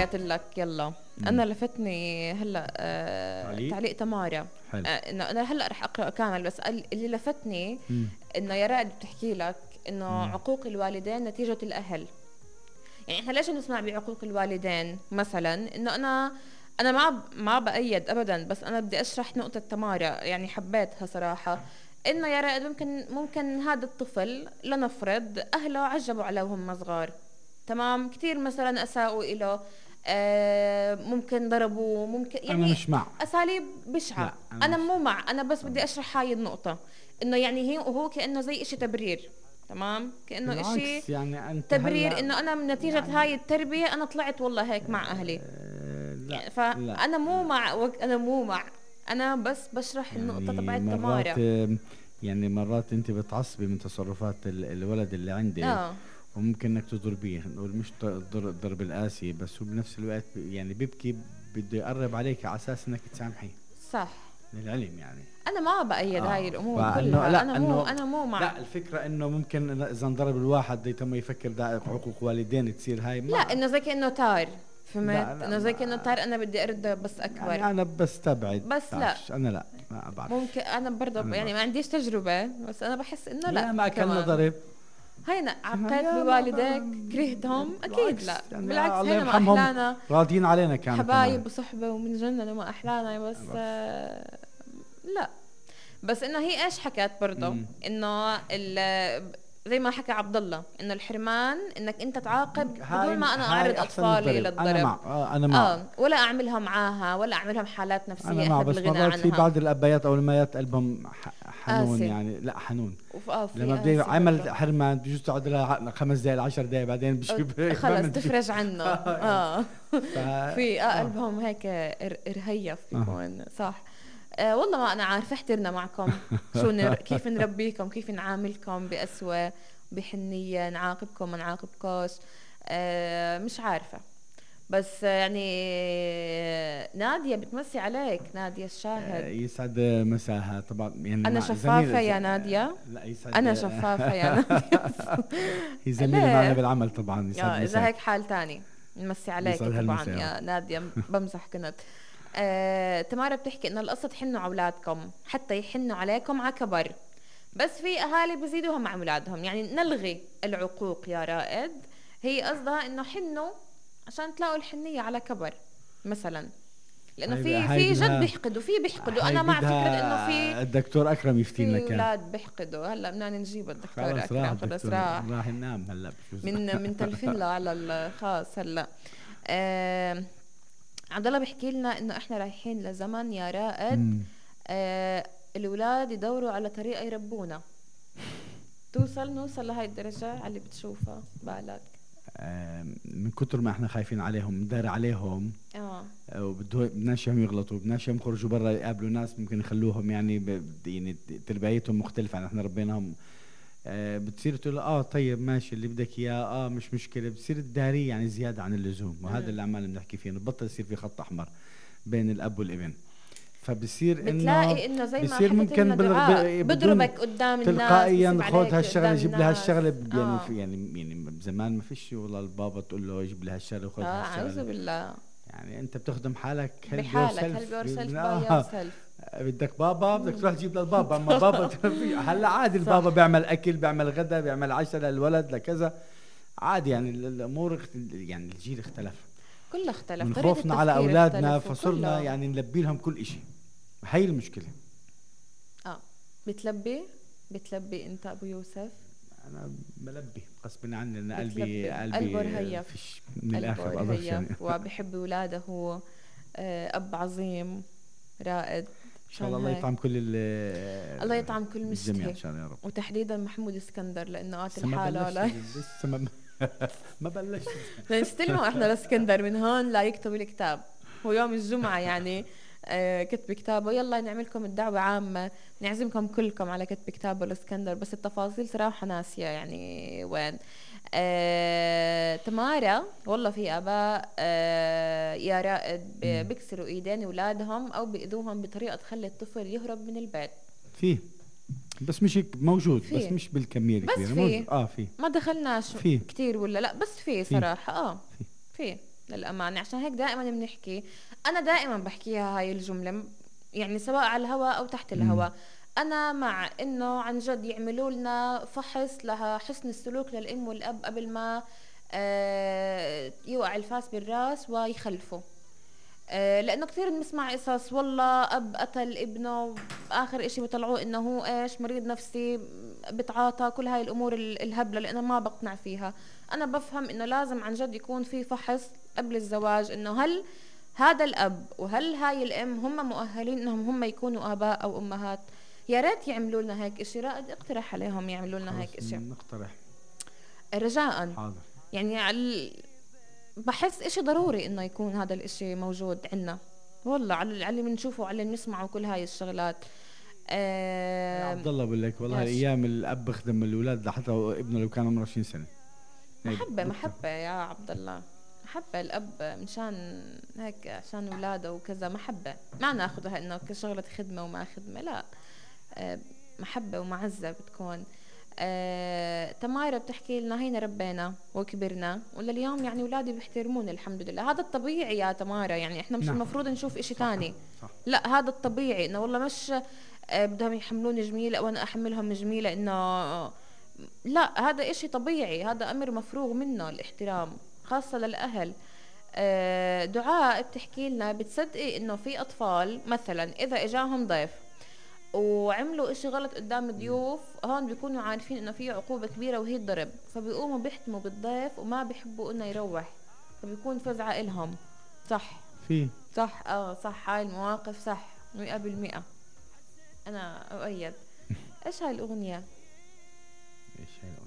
رجعت لك يلا. انا لفتني هلا تعليق تمارا. انه انا هلا رح اقرا كامل، بس اللي لفتني انه يا رائد بتحكي لك انه عقوق الوالدين نتيجه الاهل. يعني احنا ليش نسمع بعقوق الوالدين مثلا؟ انه انا ما بأيد ابدا، بس انا بدي اشرح نقطه تمارا، يعني حبيتها صراحه. انه يا رائد ممكن هذا الطفل لنفرض اهله عجبوا عليه وهم صغار، تمام، كثير مثلا اساءوا له، ممكن ضربوه، ممكن يعني أنا مش مع اساليب بشعه. انا مو مع، انا بس بدي اشرح هاي النقطه، انه يعني هو كانه زي اشي تبرير، تمام، كانه اشي يعني أنت تبرير، انه انا من نتيجه يعني هاي التربيه انا طلعت والله هيك مع اهلي. لا يعني فانا مو مع انا مو مع، انا بس بشرح يعني النقطه تبعت مرات تمارا. يعني مرات انت بتعصبي من تصرفات الولد اللي عندك، وممكن انك تضربيه، نقول مش الضرب القاسي، بس هو بنفس الوقت يعني بيبكي، بده يقرب عليك على اساس انك تسامحيه. صح، للعلم يعني انا ما بأيد هاي الامور كلها. لا انا مو مع. لا، الفكره انه ممكن اذا انضرب الواحد يتم يفكر ده حقوق والدين تصير هاي لا انه زي كانه تار، فهمت؟ لا انه زي كانه تار، انا بدي ارد بس اكبر. يعني انا بستبعد، بس لا انا لا ما بعرف. ممكن انا برضه يعني ما عنديش تجربه، بس انا بحس انه لا، ما اكلنا ضرب. هينا عقيت بوالديك كرهتهم؟ اكيد لا، يعني بالعكس الله هينا ما يرحمهم احلانا، راضيين علينا كانوا حبايب وصحبه ومن جنن وما احلانا، بس لا. بس انه هي ايش حكت برضه، انه زي ما حكى عبد الله، انه الحرمان انك انت تعاقب بدون ما انا اعرض اطفالي للضرب. انا مع ولا اعملها معاها، ولا اعملهم حالات نفسيه انا احنا مع، بس بالغنى مرات عنها. في بعض الابيات او الاميات قلبهم حنون، آسي. يعني لا حنون. لما بدي عمل حرمان بجوز تقعد لها 5 دقائق 10 دقائق، بعدين بجيب خلص تفرج عنه. في قلبهم هيك رهيف بيكون. صح. والله ما انا عارفه احترنا معكم كيف نربيكم، كيف نعاملكم بقسوه بحنيه، نعاقبكم ما نعاقبكوش. مش عارفه، بس يعني نادية بتمسي عليك، نادية الشاهد. يسعد مساها طبعا. يعني أنا شفافة يا نادية. لا يسعد أنا شفافة يا نادية. هي زميلة معنا بالعمل طبعا. يسعد مساك. إذا هيك حال تاني نمسي عليك طبعا يا نادية. بمزح كنت. تمارا بتحكي إنه القصة تحنوا على أولادكم حتى يحنوا عليكم على كبر، بس في أهالي بزيدوها مع أولادهم، يعني نلغي العقوق يا رائد. هي قصدها إنه حنوا عشان تلاقوا الحنية على كبر مثلا، لانه في جد بيحقدوا انا مع فكره انه في الدكتور اكرم يفتينا، كان في اولاد بيحقدوا. هلا بدنا نجيب الدكتور اكرم، خلص راح ينام هلا من تلفين له على الخاص. هلا عبد الله بيحكي لنا انه احنا رايحين لزمن يا رائد الاولاد يدوروا على طريقه يربونا. نوصل لهي الدرجه على اللي بتشوفها بالك، من كتر ما احنا خايفين عليهم، ندار عليهم، وبدناش اياهم يغلطوا، بدناش اياهم يخرجوا برا يقابلوا ناس ممكن يخلوهم يعني يعني تربيتهم مختلفه عن احنا ربيناهم. بتصير تقول طيب ماشي اللي بدك اياه، مش مشكله، بتصير الداري يعني زياده عن اللزوم، وهذا اللي عمال بنحكي فيه، بطل يصير في خط احمر بين الاب والابن. فبصير بتلاقي انه زي ما ممكن بضربك قدام الناس، تلقائيا خذ هالشغله جيب لها الشغله، يعني زمان ما فيش والله البابا تقول له جيب لها الشغله وخذ هالشغله. اعوذ بالله. يعني انت بتخدم حالك هيلب يور سيلف. بدك بابا بدك تروح تجيب للبابا، اما بابا هلا عادي البابا بيعمل اكل، بيعمل غدا، بيعمل عشاء للولد لكذا، عادي يعني الامور يعني الجيل اختلف، كله اختلف، من خوفنا على اولادنا فصرنا يعني نلبي لهم كل إشي. هاي المشكله. بتلبي انت ابو يوسف؟ انا بلبي غصب عني، لان قلبي رهيف من الاخر بقدرش يعني. وبحب اولاده، هو اب عظيم رائد. ان شاء الله الله يطعم كل الله يطعم كل مشتهي ان شاء الله يا رب، وتحديدا محمود اسكندر لانه قاتل حاله. لسه ما بلشت. نستلمه احنا لاسكندر من هون لا يكتب الكتاب، هو يوم الجمعه يعني كتب كتابه، يلا نعملكم الدعوة عامة، نعزمكم كلكم على كتب كتابه الاسكندر، بس التفاصيل صراحة ناسية يعني وين. تمارا والله في آباء يا رائد بيكسروا ايدين اولادهم او بيأذوهم بطريقة تخلي الطفل يهرب من البيت. فيه بس مش موجود فيه. بس مش بالكمية الكبيرة، موجود. فيه ما دخلناش كتير ولا لا، بس فيه صراحة فيه للأمانة. عشان هيك دائما بنحكي، أنا دائما بحكيها هاي الجملة يعني سواء على الهواء أو تحت الهواء، أنا مع إنه عن جد يعملوا لنا فحص لحسن السلوك للأم والأب قبل ما يوقع الفاس بالراس ويخلفوا. لأنه كثير بنسمع قصص والله أب قتل ابنه، آخر إشي بيطلعوه إنه هو إيش مريض نفسي بتعاطى، كل هاي الأمور الهبلة اللي أنا ما بقتنع فيها. أنا بفهم إنه لازم عن جد يكون في فحص قبل الزواج، إنه هل هذا الأب وهل هاي الأم هم مؤهلين إنهم هم يكونوا آباء أو أمهات. يا ريت يعملوا لنا هيك إشي، رائد اقترح عليهم يعملوا لنا هيك إشي. نقترح رجاء. حاضر. يعني بحس إشي ضروري إنه يكون هذا الإشي موجود عنا، والله على اللي بنشوفه على اللي بنسمعه كل هاي الشغلات. عبد الله بقول لك والله الايام الاب بخدم الاولاد حتى ابنه لو كان عمره 20 سنه. محبه يا عبد الله، محبه الاب مشان هيك عشان اولاده وكذا، محبه ما ناخذها انه كشغله خدمه وما خدمه، لا محبه ومعزه بتكون. تمارا بتحكي لنا هينا ربينا وكبرنا ولليوم يعني اولادي بيحترموني الحمد لله. هذا الطبيعي يا تمارا، يعني احنا مش المفروض نشوف اشي تاني. صح. لا هذا الطبيعي، انه والله مش بدهم يحملوني جميله وانا احملهم جميله، انه لا هذا اشي طبيعي، هذا امر مفروغ منه الاحترام خاصه للاهل. دعاء بتحكي لنا بتصدقي انه في اطفال مثلا اذا اجاهم ضيف وعملوا اشي غلط قدام الضيوف، هون بيكونوا عارفين انه في عقوبة كبيرة وهي الضرب، فبيقوموا بيحتموا بالضيف وما بيحبوا انه يروح، فبيكون فزعة إلهم. صح في صح صح، هاي المواقف صح 100%. انا اؤيد. ايش هاي الاغنية؟ ايش هاي